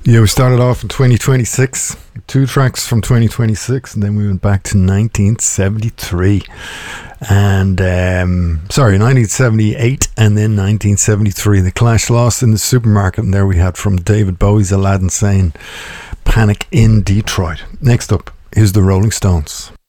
Yeah, we started off in 2026, two tracks from 2026, and then we went back to 1973. And, 1978 and then 1973. The Clash, Lost in the Supermarket, and there we had from David Bowie's Aladdin Sane, Panic in Detroit. Next up is the Rolling Stones.